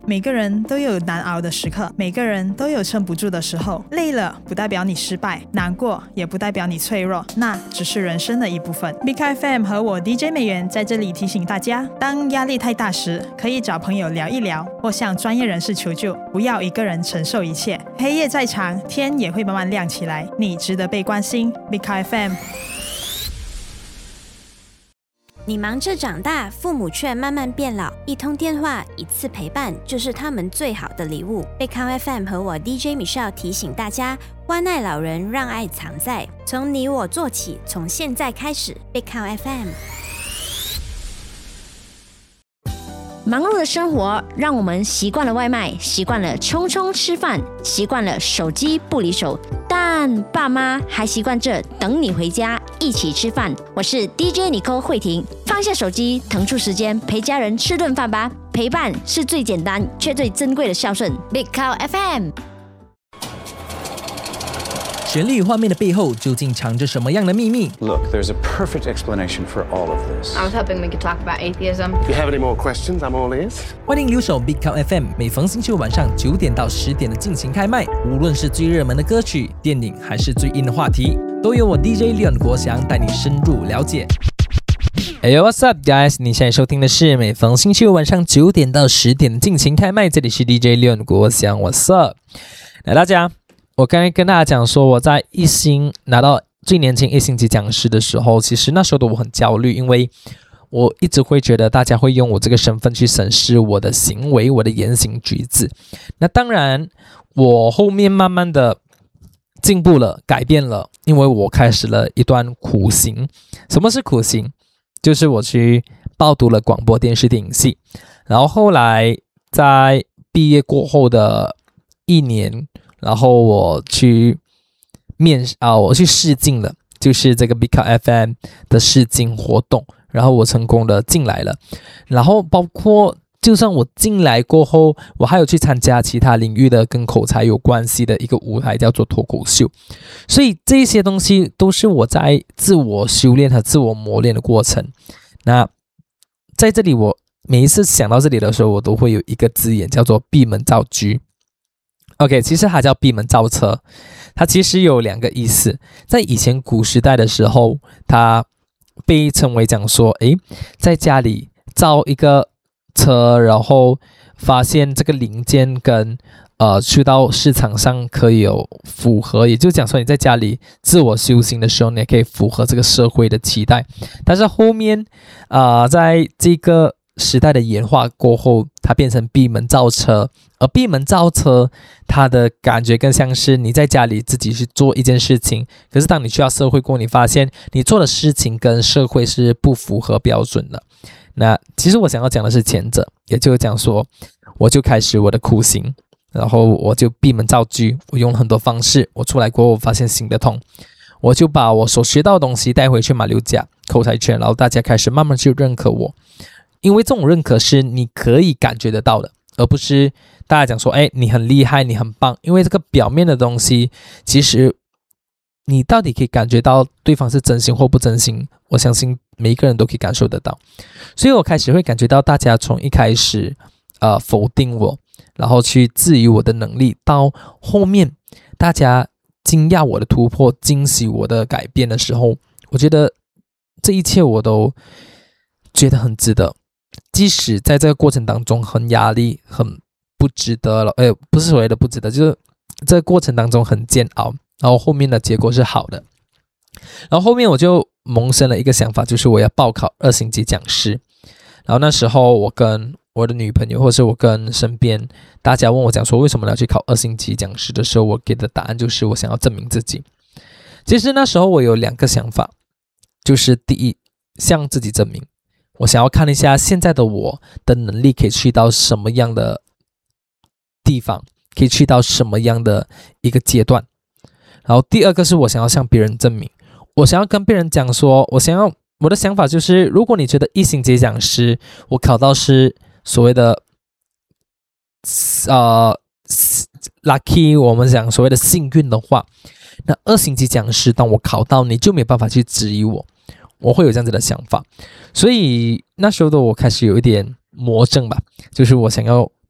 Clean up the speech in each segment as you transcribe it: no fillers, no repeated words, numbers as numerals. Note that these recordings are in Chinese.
每个人都有难熬的时刻，每个人都有撑不住的时候。累了不代表你失败，难过也不代表你脆弱，那只是人生的一部分。Big FM 和我 DJ 美元在这里提醒大家，当压力太大时，可以找朋友聊一聊，或向专业人士求救，不要一个人承受一切。黑夜再长，天也会慢慢亮起来，你值得被关心。Big FM。 你忙着长大，父母却慢慢变老，一通电话，一次陪伴，就是他们最好的礼物。贝康 FM 和我 DJ Michelle 提醒大家，关爱老人，让爱藏在，从你我做起，从现在开始。贝康 FM。 忙碌的生活让我们习惯了外卖，习惯了匆匆吃饭，习惯了手机不离手，但爸妈还习惯着等你回家一起吃饭。我是 DJ Nicole 慧婷，放下手机，腾出时间陪家人吃顿饭吧。陪伴是最简单却最珍贵的孝顺。Big Cow FM。 旋律与画面的背后究竟藏着什么样的秘密？ Look, there's a perfect explanation for all of this. I was hoping we could talk about atheism. If you have any more questions, I'm all ears. 欢迎留守 Big Cow FM， 每逢星期五晚上9点到10点的尽情开麦。无论是最热门的歌曲、电影，还是最硬的话题，都由我 DJ Leon 国祥带你深入了解。Hey, what's up, guys？ 你现在收听的是每逢星期五晚上9点到10点的尽情开麦，这里是 DJ Leon 国祥 ，What's up？ 来，大家。我刚才跟大家讲说，我在一星拿到最年轻一星级讲师的时候，其实那时候的我很焦虑，因为我一直会觉得大家会用我这个身份去审视我的行为、我的言行举止。那当然，我后面慢慢的进步了、改变了，因为我开始了一段苦行。什么是苦行？就是我去报读了广播电视电影系，然后后来在毕业过后的1年。然后我去我去试镜了，就是这个 Big Cow FM 的试镜活动，然后我成功的进来了。然后包括就算我进来过后，我还有去参加其他领域的跟口才有关系的一个舞台，叫做脱口秀。所以这些东西都是我在自我修炼和自我磨练的过程。那在这里，我每一次想到这里的时候，我都会有一个字眼叫做闭门造车。OK， 其实它叫闭门造车，它其实有2个意思。在以前古时代的时候，它被称为讲说，在家里造一个车，然后发现这个零件跟去到市场上可以有符合，也就讲说你在家里自我修行的时候，你也可以符合这个社会的期待。但是后面在这个时代的演化过后，它变成闭门造车，而闭门造车它的感觉更像是你在家里自己去做一件事情，可是当你去到社会过后，你发现你做的事情跟社会是不符合标准的。那其实我想要讲的是前者，也就是讲说我就开始我的苦行，然后我就闭门造车，我用了很多方式，我出来过后我发现行得通，我就把我所学到的东西带回去马六甲口才圈，然后大家开始慢慢去认可我。因为这种认可是你可以感觉得到的，而不是大家讲说你很厉害，你很棒。因为这个表面的东西，其实你到底可以感觉到对方是真心或不真心，我相信每一个人都可以感受得到。所以我开始会感觉到大家从一开始否定我，然后去质疑我的能力，到后面大家惊讶我的突破，惊喜我的改变的时候，我觉得这一切我都觉得很值得。即使在这个过程当中很压力，很不值得了，不是所谓的不值得，就是这个过程当中很煎熬，然后后面的结果是好的。然后后面我就萌生了一个想法，就是我要报考2星级讲师。然后那时候我跟我的女朋友，或是我跟身边大家问我讲说为什么要去考2星级讲师的时候，我给的答案就是我想要证明自己。其实那时候我有2个想法，就是第一，向自己证明，我想要看一下现在的我的能力可以去到什么样的地方，可以去到什么样的一个阶段。然后第二个是我想要向别人证明，我想要跟别人讲说，我的想法就是，如果你觉得1星级讲师我考到是所谓的lucky， 我们讲所谓的幸运的话，那2星级讲师当我考到，你就没有办法去质疑我。我会有这样子的想法，所以那时候的我开始有一点魔怔吧，就是我想要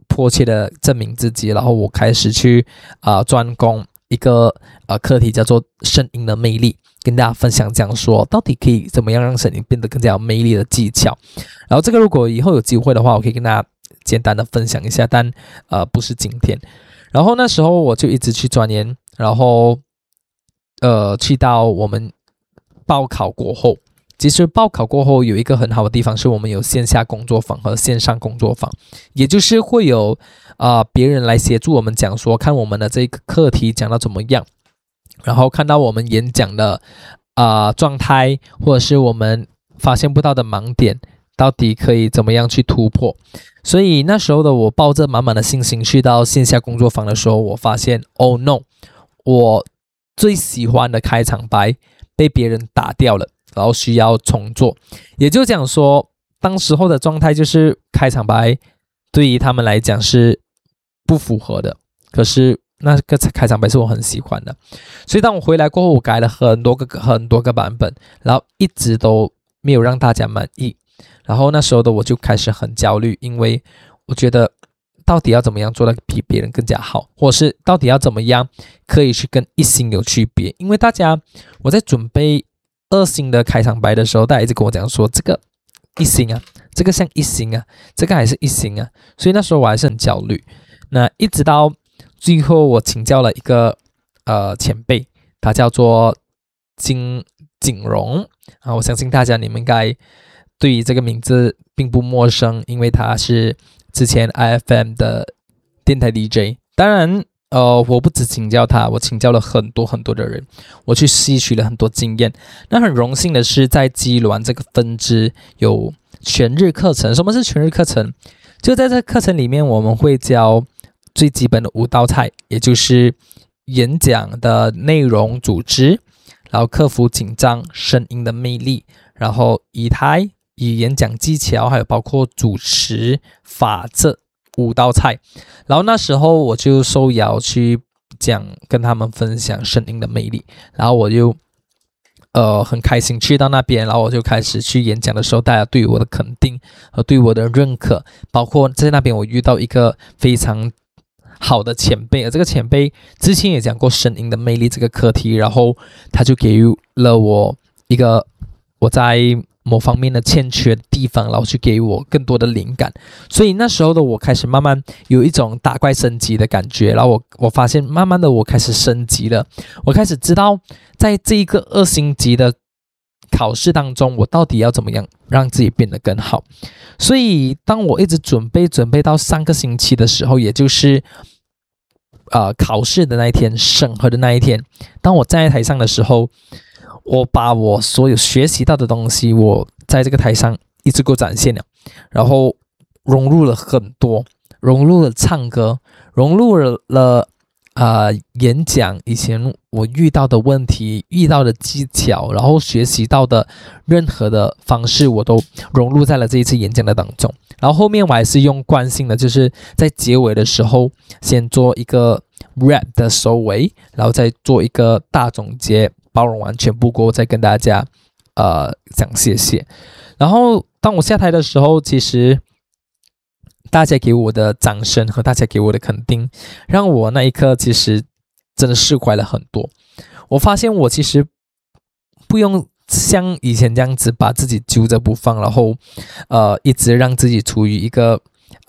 迫切的证明自己，然后我开始去专攻一个课题叫做声音的魅力，跟大家分享讲说到底可以怎么样让声音变得更加有魅力的技巧。然后这个如果以后有机会的话，我可以跟大家简单的分享一下，但不是今天。然后那时候我就一直去钻研，然后去到我们报考过后，其实报考过后有一个很好的地方是我们有线下工作坊和线上工作坊，也就是会有别人来协助我们讲说，看我们的这个课题讲到怎么样，然后看到我们演讲的状态，或者是我们发现不到的盲点，到底可以怎么样去突破。所以那时候的我抱着满满的信心去到线下工作坊的时候，我发现 Oh no， 我最喜欢的开场白被别人打掉了，然后需要重做。也就讲说当时候的状态就是开场白对于他们来讲是不符合的，可是那个开场白是我很喜欢的。所以当我回来过后，我改了很多个版本，然后一直都没有让大家满意。然后那时候的我就开始很焦虑，因为我觉得到底要怎么样做得比别人更加好，或是到底要怎么样可以去跟一星有区别。因为我在准备2星的开场白的时候，大家一直跟我讲说这个1星啊，这个像1星啊，这个还是1星啊，所以那时候我还是很焦虑。那一直到最后我请教了一个前辈，他叫做景荣我相信你们应该对于这个名字并不陌生，因为他是之前 IFM 的电台 DJ。 当然我不只请教他，我请教了很多的人，我去吸取了很多经验。那很荣幸的是在基隆这个分支有全日课程。什么是全日课程？就在这个课程里面，我们会教最基本的5道菜，也就是演讲的内容组织，然后克服紧张，声音的魅力，然后仪态、演讲技巧，还有包括主持法这5道菜。然后那时候我就受邀去跟他们分享声音的魅力，然后我就很开心去到那边，然后我就开始去演讲的时候，大家对我的肯定和对我的认可，包括在那边我遇到一个非常好的前辈，而这个前辈之前也讲过声音的魅力这个课题，然后他就给予了我一个我在某方面的欠缺的地方，然后去给我更多的灵感。所以那时候的我开始慢慢有一种打怪升级的感觉，然后我发现慢慢的我开始升级了，我开始知道在这一个2星级的考试当中，我到底要怎么样让自己变得更好。所以当我一直准备到3个星期的时候，也就是考试的那一天，审核的那一天，当我站在台上的时候，我把我所有学习到的东西，我在这个台上一直给我展现了，然后融入了很多，融入了唱歌，融入了演讲以前我遇到的问题，遇到的技巧，然后学习到的任何的方式，我都融入在了这一次演讲的当中。然后后面我还是用惯性的，就是在结尾的时候先做一个 rap 的收尾，然后再做一个大总结，包容完全部过后再跟大家讲谢谢。然后当我下台的时候，其实大家给我的掌声和大家给我的肯定，让我那一刻其实真的释怀了很多。我发现我其实不用像以前这样子把自己揪着不放，然后一直让自己处于一个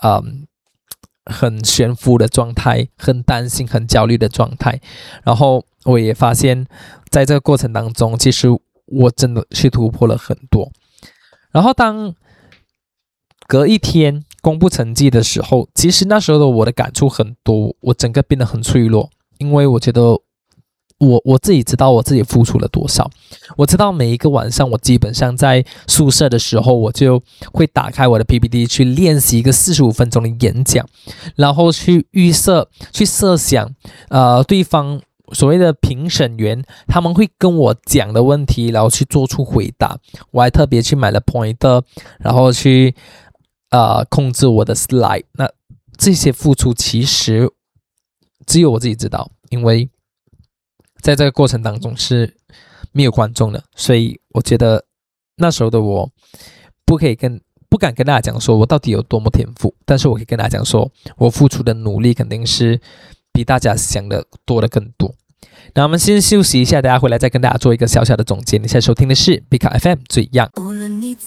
很悬浮的状态，很担心很焦虑的状态。然后我也发现在这个过程当中，其实我真的去突破了很多。然后当隔一天公布成绩的时候，其实那时候的我的感触很多，我整个变得很脆弱，因为我觉得我自己知道我自己付出了多少。我知道每一个晚上我基本上在宿舍的时候，我就会打开我的 PPT 去练习一个45分钟的演讲，然后去设想对方所谓的评审员他们会跟我讲的问题，然后去做出回答。我还特别去买了 pointer， 然后去控制我的 slide。 那这些付出其实只有我自己知道，因为在这个过程当中是没有观众的，所以我觉得那时候的我不可以跟不敢跟大家讲说我到底有多么天赋，但是我可以跟大家讲说我付出的努力肯定是比大家想的多的更多。那我们先休息一下，大家回来再跟大家做一个小小的总结。你现在收听的是 Big FM 最样。 无论你在